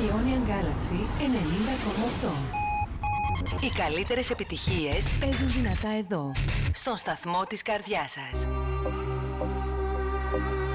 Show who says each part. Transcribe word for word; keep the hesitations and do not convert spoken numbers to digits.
Speaker 1: Ionian Galaxy ενενήντα κόμμα οκτώ. Οι καλύτερες επιτυχίες παίζουν δυνατά εδώ, στον σταθμό της καρδιάς σας.